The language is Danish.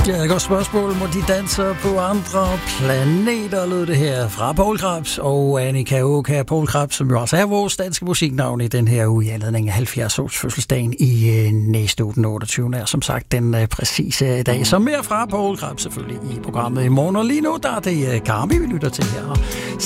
Ja, et godt spørgsmål. Må de danser på andre planeter, lød det her fra Poul Krebs og Annika Åka. Poul Krebs, som jo også er vores danske musiknavn i den her uge i anledning af 70-års fødselsdagen i næste uge, den 28. er som sagt den præcise dag. Så mere fra Poul Krebs selvfølgelig i programmet i morgen. Og lige nu, der er det Garmi, vi lytter til her.